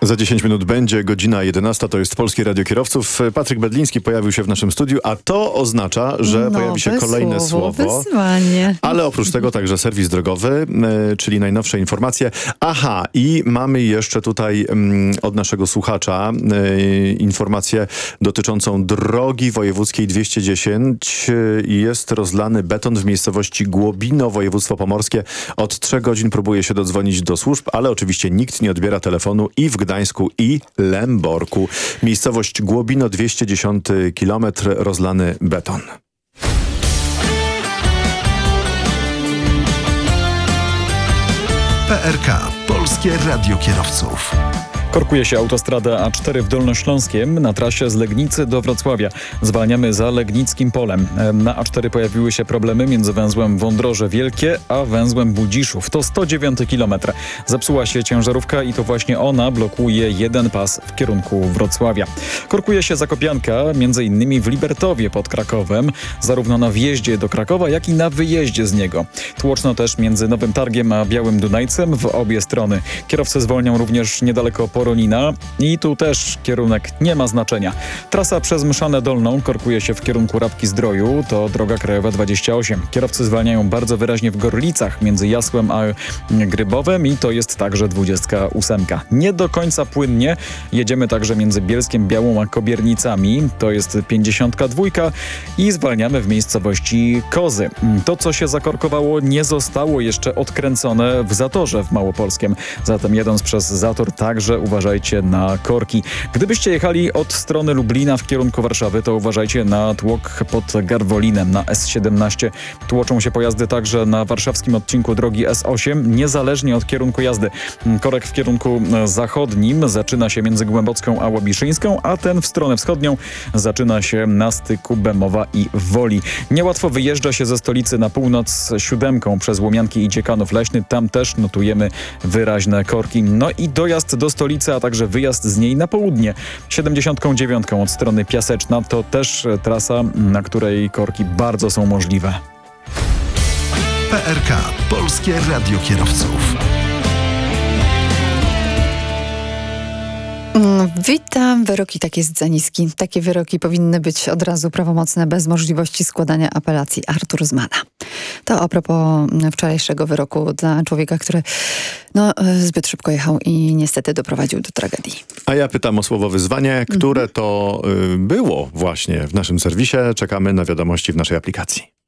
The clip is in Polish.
Za 10 minut będzie godzina 11. To jest Polskie Radio Kierowców. Patryk Bedliński pojawił się w naszym studiu, a to oznacza, że pojawi się kolejne słowo. Wyzwanie. Ale oprócz tego także serwis drogowy, czyli najnowsze informacje. Aha, i mamy jeszcze tutaj od naszego słuchacza informację dotyczącą drogi wojewódzkiej 210. Jest rozlany beton w miejscowości Głobino, województwo pomorskie. Od 3 godzin próbuje się dodzwonić do służb, ale oczywiście nikt nie odbiera telefonu i w Gdańsku i Lęborku. Miejscowość Głobino, 210 km, rozlany beton. PRK. Polskie Radio Kierowców. Korkuje się autostrada A4 w Dolnośląskiem na trasie z Legnicy do Wrocławia. Zwalniamy za Legnickim Polem. Na A4 pojawiły się problemy między węzłem Wądroże Wielkie a węzłem Budziszów. To 109 km. Zepsuła się ciężarówka i to właśnie ona blokuje jeden pas w kierunku Wrocławia. Korkuje się Zakopianka, między innymi w Libertowie pod Krakowem, zarówno na wjeździe do Krakowa, jak i na wyjeździe z niego. Tłoczno też między Nowym Targiem a Białym Dunajcem w obie strony. Kierowcy zwolnią również niedaleko Poronina i tu też kierunek nie ma znaczenia. Trasa przez Mszanę Dolną korkuje się w kierunku Rabki-Zdroju, to droga krajowa 28. Kierowcy zwalniają bardzo wyraźnie w Gorlicach między Jasłem a Grybowem i to jest także 28. Nie do końca płynnie jedziemy także między Bielskiem Białą a Kobiernicami, to jest 52 i zwalniamy w miejscowości Kozy. To, co się zakorkowało, nie zostało jeszcze odkręcone w Zatorze w Małopolskiem. Zatem jadąc przez Zator także uważajcie na korki. Gdybyście jechali od strony Lublina w kierunku Warszawy, to uważajcie na tłok pod Garwolinem na S17. Tłoczą się pojazdy także na warszawskim odcinku drogi S8, niezależnie od kierunku jazdy. Korek w kierunku zachodnim zaczyna się między Głębocką a Łabiszyńską, a ten w stronę wschodnią zaczyna się na styku Bemowa i Woli. Niełatwo wyjeżdża się ze stolicy na północ 7 przez Łomianki i Dziekanów Leśny. Tam też notujemy wyraźne korki. No i dojazd do stolicy, a także wyjazd z niej na południe. 79 od strony Piaseczna to też trasa, na której korki bardzo są możliwe. PRK. Polskie Radio Kierowców. Witam. Wyroki tak jest za niski. Takie wyroki powinny być od razu prawomocne, bez możliwości składania apelacji. Artur Zmana. To a propos wczorajszego wyroku dla człowieka, który zbyt szybko jechał i niestety doprowadził do tragedii. A ja pytam o słowo wyzwanie, które to było właśnie w naszym serwisie. Czekamy na wiadomości w naszej aplikacji.